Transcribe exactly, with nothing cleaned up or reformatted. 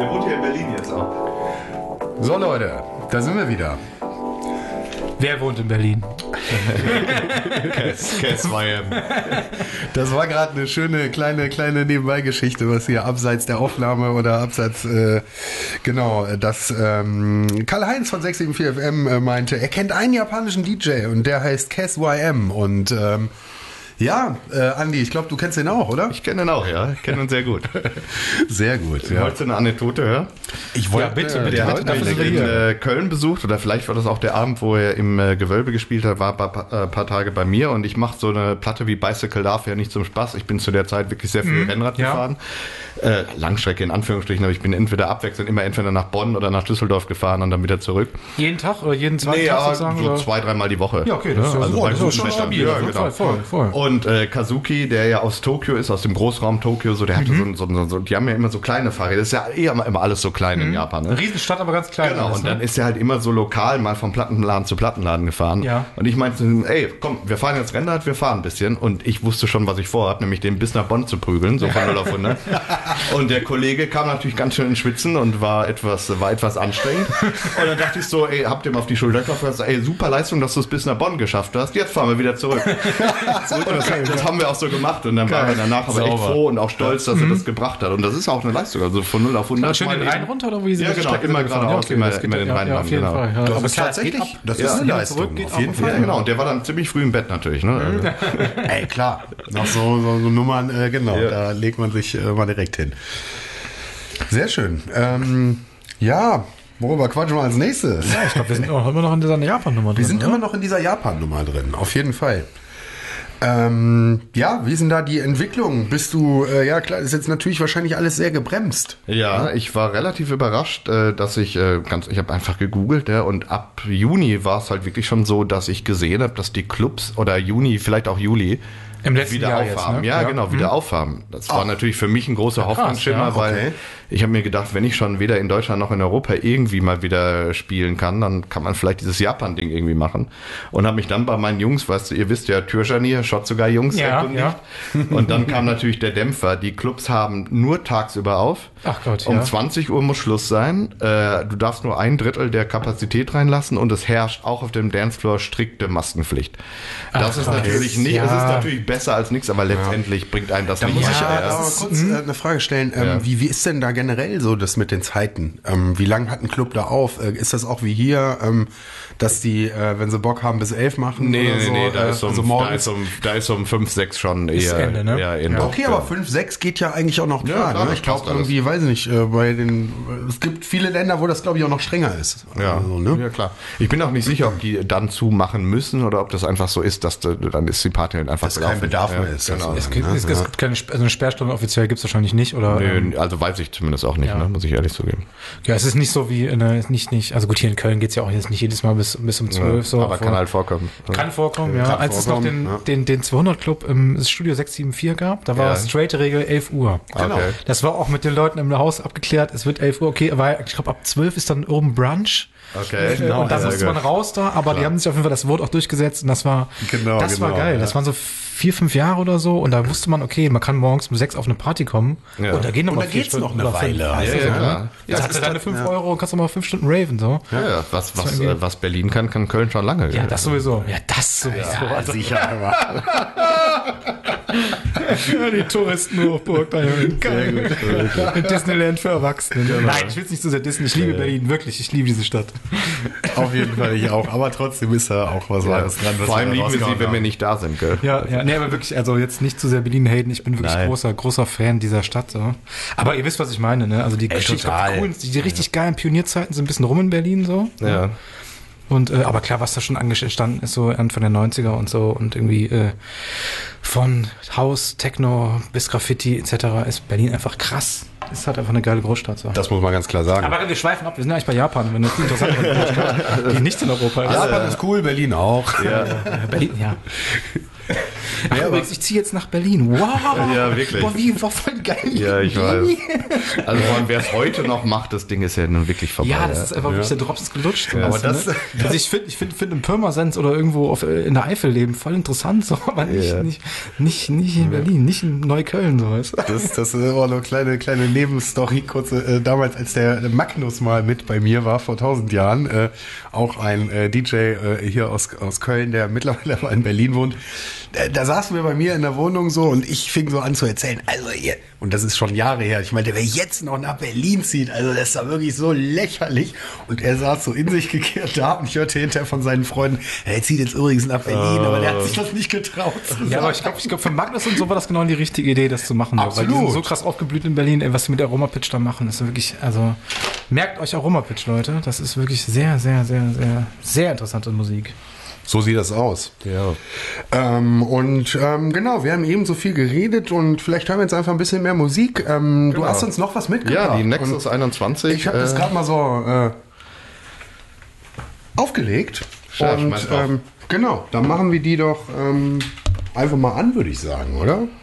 Der wohnt hier in Berlin jetzt auch. So Leute, da sind wir wieder. Wer wohnt in Berlin? Cass, Cass Y M. Das war gerade eine schöne kleine kleine Nebenbeigeschichte, was hier abseits der Aufnahme oder abseits, äh, genau, dass ähm, Karl-Heinz von sechs sieben vier F M äh, meinte, er kennt einen japanischen D J und der heißt Cass Y M und ähm, ja, äh, Andi, ich glaube, du kennst den auch, oder? Ich kenne ihn auch, ja. Ich kenne ihn sehr gut. Sehr gut, Ja. Wolltest du eine Anekdote hören? Ich wollte, Ja, bitte, äh, bitte, der bitte, hat dafür mich sind wir in hier. äh, Köln besucht oder vielleicht war das auch der Abend, wo er im äh, Gewölbe gespielt hat, war ein paar, äh, paar Tage bei mir und ich mache so eine Platte wie Bicycle Love ja nicht zum Spaß. Ich bin zu der Zeit wirklich sehr viel Mhm, Rennrad ja. gefahren. Äh, Langstrecke in Anführungsstrichen, aber ich bin entweder abwechselnd immer entweder nach Bonn oder nach Düsseldorf gefahren und dann wieder zurück. Jeden Tag oder jeden zweiten Nee, Tag ja, sozusagen? so oder? zwei, dreimal die Woche. Ja, okay, das ist ja also so, bei das ist gutem schon Wetter. stabil. Ja, Voll, genau. voll, voll. Und äh, Kazuki, der ja aus Tokio ist, aus dem Großraum Tokio, so der hatte Mhm. so, so, so, die haben ja immer so kleine Fahrräder. Das ist ja eh immer, immer alles so klein in Japan. Ne? Riesenstadt, aber ganz klein. Genau, alles, und ne? dann ist er halt immer so lokal mal vom Plattenladen zu Plattenladen gefahren. Ja. Und ich meinte, ey, komm, wir fahren jetzt Rennrad, wir fahren ein bisschen. Und ich wusste schon, was ich vorhab, nämlich den bis nach Bonn zu prügeln, so von null auf hundert. Und der Kollege kam natürlich ganz schön ins Schwitzen und war etwas, war etwas anstrengend. Und dann dachte ich so, ey, habt ihr ihm auf die Schulter geklopft und gesagt, ey, super Leistung, dass du es bis nach Bonn geschafft hast. Jetzt fahren wir wieder zurück. Und das, das haben wir auch so gemacht. Und dann waren wir danach aber echt Sauber. froh und auch stolz, dass er das gebracht hat. Und das ist auch eine Leistung, also von null auf hundert. Schön mal den eben- Rhein runter oder wie sie Ja, das genau, Strecke immer sind gefahren? geradeaus, okay, immer- das geht immer ja, den ja, Rhein ja, lang, auf jeden genau. Fall. Ja. Das Aber ist klar, es geht tatsächlich, ab. das Ja, ist eine hin und Leistung, zurück geht auf auch jeden auf Fall. Ja, genau. Und der war dann ziemlich früh im Bett natürlich. Ne? Also, Ey, klar. Noch so, so, so Nummern, äh, genau, Ja. da legt man sich äh, mal direkt hin. Sehr schön. Ähm, ja, worüber quatschen wir als nächstes? Ja, ich glaube, wir sind auch immer noch in dieser Japan-Nummer drin. Wir sind oder? immer noch in dieser Japan-Nummer drin, auf jeden Fall. Ähm, ja, wie ist denn da die Entwicklung? Bist du, äh, ja klar, ist jetzt natürlich wahrscheinlich alles sehr gebremst. Ja, ich war relativ überrascht, äh, dass ich äh, ganz, ich habe einfach gegoogelt, ja, und ab Juni war es halt wirklich schon so, dass ich gesehen habe, dass die Clubs oder Juni, vielleicht auch Juli, Im letzten wieder Jahr aufhaben. jetzt, ne? Ja, Ja. genau, wieder aufhaben. Das war natürlich für mich ein großer Hoffnungsschimmer, ja, weil okay. ich habe mir gedacht, wenn ich schon weder in Deutschland noch in Europa irgendwie mal wieder spielen kann, dann kann man vielleicht dieses Japan-Ding irgendwie machen. Und habe mich dann bei meinen Jungs, weißt du, ihr wisst ja, Türscharnier, Shotsugai-Jungs, Ja, erkundigt. ja. Und dann kam natürlich der Dämpfer. Die Clubs haben nur tagsüber auf. Ach Gott, Um ja. zwanzig Uhr muss Schluss sein. Äh, du darfst nur ein Drittel der Kapazität reinlassen und es herrscht auch auf dem Dancefloor strikte Maskenpflicht. Das Ach, ist Gott. natürlich nicht, Ja. es ist natürlich besser als nichts, aber letztendlich bringt einem das Da nicht muss ich weiter, äh, ja. aber kurz äh, eine Frage stellen. Ähm, Ja. wie, wie ist denn da generell so das mit den Zeiten? Ähm, wie lange hat ein Club da auf? Äh, ist das auch wie hier, ähm, dass die, äh, wenn sie Bock haben, bis elf machen? Nee, oder nee, so? nee, da äh, ist um, also da morgens. ist um, da ist um fünf, sechs schon eher, Ende, ne? eher Ende. Ja, okay, aber fünf, sechs geht ja eigentlich auch noch Ja, klar. klar, ne? das Ich glaube passt alles. irgendwie, weiß nicht, äh, bei den, es gibt viele Länder, wo das glaube ich auch noch strenger ist. Ja, Also, ne? ja, klar. Ich bin auch nicht sicher, ob die dann zumachen müssen oder ob das einfach so ist, dass du, dann ist die Party halt einfach Dass kein gelaufen. Bedarf ja, mehr ist, Genau. also. Es gibt, es, es gibt keine Sp- also eine Sperrstunde offiziell gibt es wahrscheinlich nicht, oder? ähm, Nö, also weiß ich zumindest auch nicht, Ja. ne, muss ich ehrlich zugeben. Ja, es ist nicht so wie, in, äh, nicht, nicht, also gut, hier in Köln geht's ja auch jetzt nicht jedes Mal bis, bis um zwölf. So, aber kann Vor- halt vorkommen. Kann vorkommen, ja. Kann Als es noch vorkommen, den, ja. den, den zweihundert Club im Studio sechs sieben vier gab, da war Ja. straight Regel elf Uhr. Genau. Okay. Das war auch mit den Leuten im Haus abgeklärt, es wird elf Uhr, okay, weil ich glaube ab zwölf ist dann oben Brunch. Okay. Äh, und da Ja, musste man gut. raus da, aber die haben sich auf jeden Fall, das wurde auch durchgesetzt und das war, Genau, das war genau, geil. ja. Das waren so vier, fünf Jahre oder so und da wusste man, okay, man kann morgens um sechs auf eine Party kommen Ja. und da gehen noch Und mal da vier geht's noch Stunden eine oder fünf. Weile, also, Ja, Ja, ja, ja, klar. Jetzt Das hast du ist deine das- fünf ja. Euro und kannst noch mal fünf Stunden raven, so. Ja, ja, was, was, irgendwie- äh, was Berlin kann, kann Köln schon lange. Ja, das sowieso. Ja, das sowieso. Also, Sicher. ja, die Touristenhochburg da Geil. Disneyland für Erwachsene. Nein, ich will es nicht so sehr Disney. Ich liebe Berlin, wirklich. Ich liebe diese Stadt. Auf jeden Fall ich auch. Aber trotzdem ist da auch was Wahres dran. was Vor allem wir lieben wir sie, rausgehauen wenn wir haben. nicht da sind, gell? Ja, ja, nee, aber wirklich, also jetzt nicht zu sehr Berlin haten. Ich bin wirklich Nein. großer, großer Fan dieser Stadt. So. Aber ihr wisst, was ich meine, ne? Also die, Ey, ich glaub, total. die, coolen, die, die richtig geilen Pionierzeiten sind ein bisschen rum in Berlin so. Ja. Und äh, aber klar, was da schon ange- entstanden ist, so Anfang der neunziger und so und irgendwie äh, von House, Techno bis Graffiti et cetera ist Berlin einfach krass. Ist halt einfach eine geile Großstadt. So. Das muss man ganz klar sagen. Aber wir schweifen ab, wir sind eigentlich bei Japan, wenn das interessant ist, die nicht in Europa ist. Japan ist cool, Berlin auch. Ja. Äh, Berlin, ja. Ach, Ja, übrigens, aber- ich ziehe jetzt nach Berlin. Wow. Ja, wirklich. Boah, wie, war voll geil. Ja, ich weiß. Also vor allem, wer es heute noch macht, das Ding ist ja nun wirklich vorbei. Ja, das ist einfach wirklich, der Drops ist gelutscht. So aber weißt du, das- ne? Also ich finde, ich finde, finde in Pirmasens oder irgendwo auf, äh, in der Eifel leben voll interessant, so, aber nicht, Ja. nicht, nicht, nicht in Berlin, nicht in Neukölln, so weißt du. Das, das ist auch eine kleine, kleine Nebenstory. Kurze, äh, damals, als der Magnus mal mit bei mir war, vor tausend Jahren, äh, auch ein äh, D J äh, hier aus, aus Köln, der mittlerweile aber in Berlin wohnt. Da, da saßen wir bei mir in der Wohnung so und ich fing so an zu erzählen, also ihr, und das ist schon Jahre her, ich meinte, wer jetzt noch nach Berlin zieht, also das ist da wirklich so lächerlich. Und er saß so in sich gekehrt da und ich hörte hinterher von seinen Freunden, er zieht jetzt übrigens nach Berlin, aber der hat sich das nicht getraut zu sagen. Ja, aber ich glaube, ich glaub, für Magnus und so war das genau die richtige Idee, das zu machen. so, Weil die Absolut. sind so krass aufgeblüht in Berlin, ey, was sie mit Aromapitch da machen, ist wirklich, also, merkt euch Aromapitch, Leute. Das ist wirklich sehr, sehr, sehr, sehr, sehr interessante Musik. So sieht das aus. Ja. Ähm, und ähm, genau, wir haben eben so viel geredet und vielleicht hören wir jetzt einfach ein bisschen mehr Musik. Ähm, Genau. Du hast uns noch was mitgebracht. Ja, die Nexus Und einundzwanzig. ich habe das äh, gerade mal so äh, aufgelegt. Ja, und schmeiß drauf. ähm, genau, dann machen wir die doch ähm, einfach mal an, würde ich sagen, oder?